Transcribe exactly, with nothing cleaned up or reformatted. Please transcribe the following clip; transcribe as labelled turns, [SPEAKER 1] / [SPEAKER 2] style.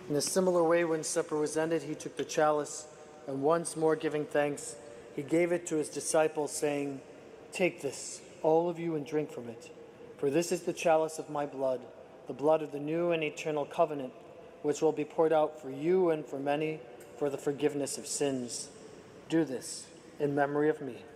[SPEAKER 1] In a similar way, when supper was ended, he took the chalice, and once more giving thanks, he gave it to his disciples, saying, "Take this, all of you, and drink from it. For this is the chalice of my blood, the blood of the new and eternal covenant, which will be poured out for you and for many for the forgiveness of sins. Do this in memory of me."